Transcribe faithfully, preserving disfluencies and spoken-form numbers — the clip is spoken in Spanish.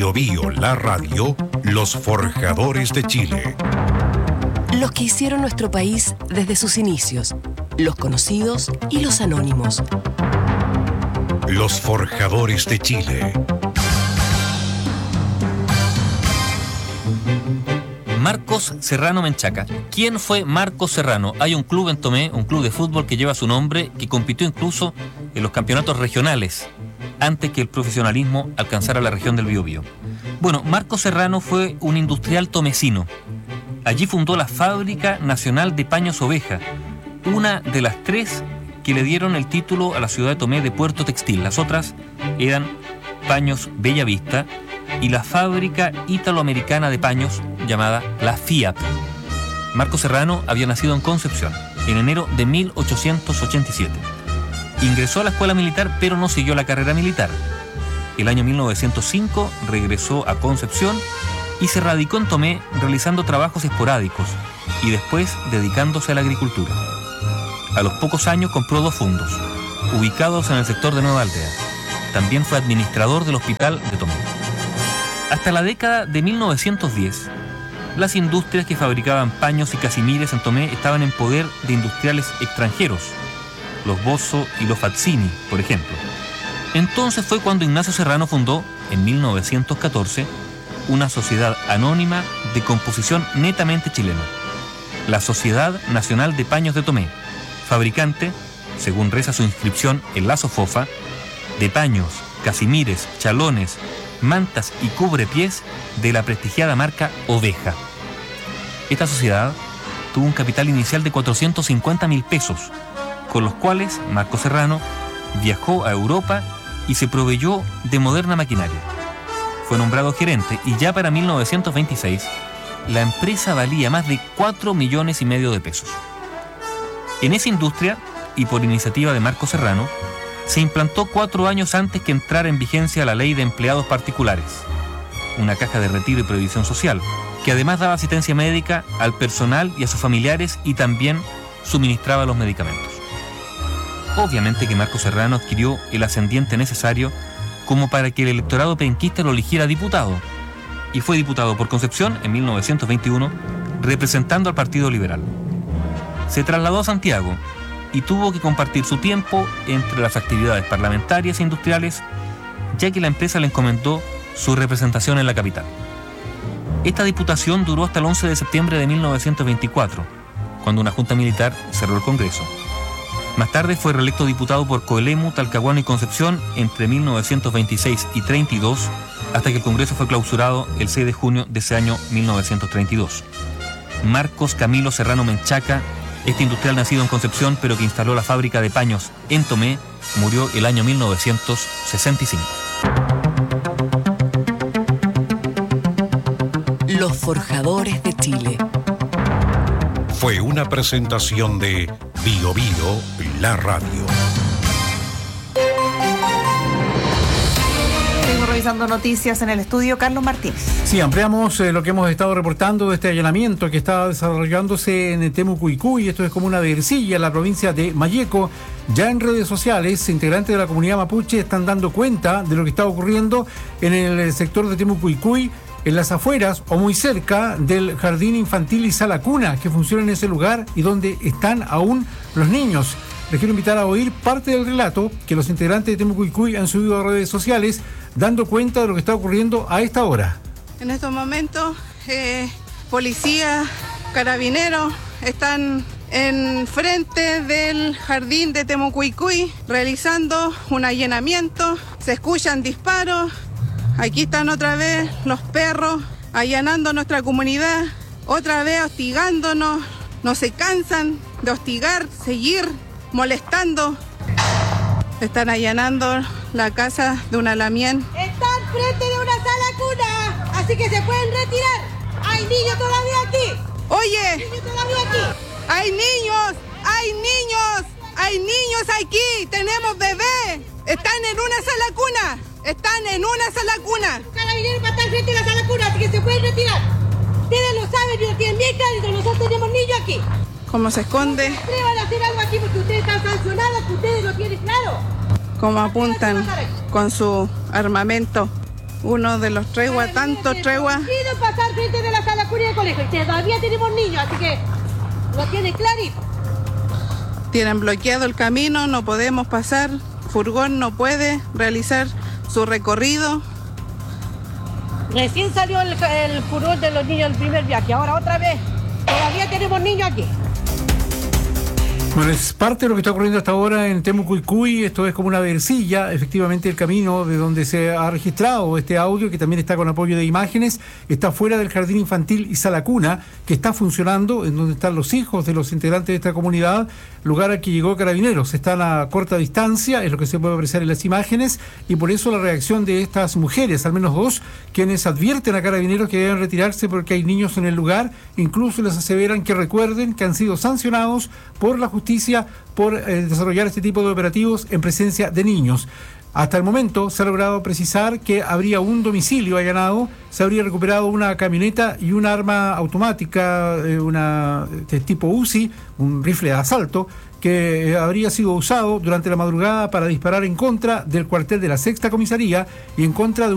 Bio Bio, la radio, los forjadores de Chile. Los que hicieron nuestro país desde sus inicios, los conocidos y los anónimos. Los forjadores de Chile. Marcos Serrano Menchaca. ¿Quién fue Marcos Serrano? Hay un club en Tomé, un club de fútbol que lleva su nombre, que compitió incluso en los campeonatos regionales antes que el profesionalismo alcanzara la región del Biobío. Bueno, Marcos Serrano fue un industrial tomecino. Allí fundó la Fábrica Nacional de Paños Oveja, una de las tres que le dieron el título a la ciudad de Tomé de puerto textil. Las otras eran Paños Bellavista y la Fábrica Italoamericana de Paños, llamada la FIAP. Marcos Serrano había nacido en Concepción en enero de mil ochocientos ochenta y siete. Ingresó a la escuela militar, pero no siguió la carrera militar. El año mil novecientos cinco regresó a Concepción y se radicó en Tomé realizando trabajos esporádicos y después dedicándose a la agricultura. A los pocos años compró dos fundos, ubicados en el sector de Nueva Aldea. También fue administrador del hospital de Tomé. Hasta la década de mil novecientos diez, las industrias que fabricaban paños y casimires en Tomé estaban en poder de industriales extranjeros, los Bosso y los Fazzini, por ejemplo. Entonces fue cuando Ignacio Serrano fundó, en mil novecientos catorce, una sociedad anónima de composición netamente chilena, la Sociedad Nacional de Paños de Tomé, fabricante, según reza su inscripción en la SOFOFA, de paños, casimires, chalones, mantas y cubrepiés de la prestigiada marca Oveja. Esta sociedad tuvo un capital inicial de cuatrocientos cincuenta mil pesos, con los cuales Marcos Serrano viajó a Europa y se proveyó de moderna maquinaria. Fue nombrado gerente y ya para mil novecientos veintiséis la empresa valía más de cuatro millones y medio de pesos. En esa industria, y por iniciativa de Marcos Serrano, se implantó cuatro años antes que entrara en vigencia la Ley de Empleados Particulares, una caja de retiro y previsión social, que además daba asistencia médica al personal y a sus familiares y también suministraba los medicamentos. Obviamente que Marcos Serrano adquirió el ascendiente necesario como para que el electorado penquista lo eligiera diputado, y fue diputado por Concepción en mil novecientos veintiuno, representando al Partido Liberal. Se trasladó a Santiago y tuvo que compartir su tiempo entre las actividades parlamentarias e industriales, ya que la empresa le encomendó su representación en la capital. Esta diputación duró hasta el once de septiembre de mil novecientos veinticuatro, cuando una junta militar cerró el Congreso. Más tarde fue reelecto diputado por Coelemu, Talcahuano y Concepción entre mil novecientos veintiséis y treinta y dos, hasta que el Congreso fue clausurado el seis de junio de ese año mil novecientos treinta y dos. Marcos Camilo Serrano Menchaca, este industrial nacido en Concepción pero que instaló la fábrica de paños en Tomé, murió el año mil novecientos sesenta y cinco. Los forjadores de Chile. Fue una presentación de Bio Bio, la radio. Seguimos revisando noticias en el estudio. Carlos Martínez. Sí, ampliamos eh, lo que hemos estado reportando de este allanamiento que está desarrollándose en Temucuicui. Esto es comuna de Ercilla, en la provincia de Malleco. Ya en redes sociales, integrantes de la comunidad mapuche están dando cuenta de lo que está ocurriendo en el sector de Temucuicui, en las afueras o muy cerca del jardín infantil y sala cuna que funciona en ese lugar y donde están aún los niños. Les quiero invitar a oír parte del relato que los integrantes de Temucuicui han subido a redes sociales, dando cuenta de lo que está ocurriendo a esta hora. En estos momentos, eh, policía, carabineros están en frente del jardín de Temucuicui realizando un allanamiento. Se escuchan disparos. Aquí están otra vez los perros allanando nuestra comunidad, otra vez hostigándonos. No se cansan de hostigar, seguir molestando. Están allanando la casa de una lamien. Están frente de una sala cuna, así que se pueden retirar. Hay niños todavía aquí. Oye, Hay niños todavía aquí. hay niños, hay niños, hay niños aquí. Tenemos bebés. Están en una sala cuna. Están en una sala cuna. Carabineros para estar frente a la sala cuna, así que se pueden retirar. Ustedes lo saben y lo tienen bien claro, nosotros tenemos niños aquí. ¿Cómo se esconde? No se atrevan a hacer algo aquí porque ustedes están sancionados, que ustedes lo tienen claro. Cómo apuntan con su armamento. uno de los treguas, tantos treguas. No quiero pasar frente de la sala cuna del colegio. Y todavía tenemos niños, así que lo tiene clarito. Tienen bloqueado el camino, no podemos pasar. Furgón no puede realizar su recorrido. Recién salió el, el furgón de los niños del primer viaje, ahora otra vez. Todavía tenemos niños aquí. Bueno, es parte de lo que está ocurriendo hasta ahora en Temucuicui. Esto es como una versilla, efectivamente, el camino de donde se ha registrado este audio, que también está con apoyo de imágenes, está fuera del jardín infantil y sala cuna, que está funcionando, en donde están los hijos de los integrantes de esta comunidad, lugar al que llegó Carabineros. Están a corta distancia, es lo que se puede apreciar en las imágenes, y por eso la reacción de estas mujeres, al menos dos, quienes advierten a Carabineros que deben retirarse porque hay niños en el lugar, incluso les aseveran que recuerden que han sido sancionados por la justicia por eh, desarrollar este tipo de operativos en presencia de niños. Hasta el momento se ha logrado precisar que habría un domicilio allanado, se habría recuperado una camioneta y un arma automática, eh, una de tipo U C I, un rifle de asalto, que eh, habría sido usado durante la madrugada para disparar en contra del cuartel de la Sexta Comisaría y en contra de